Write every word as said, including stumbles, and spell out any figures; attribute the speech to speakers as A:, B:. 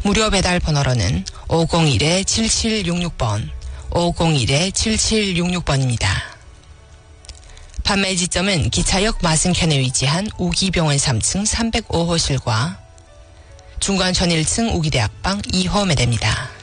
A: 무료 배달 번호로는 오공일 칠칠육육 번, 오공일 칠칠육육 번입니다. 판매 지점은 기차역 마승편에 위치한 우기병원 삼 층 삼백오 호실과 중관천 일 층 우기대학방 이 호 매대입니다.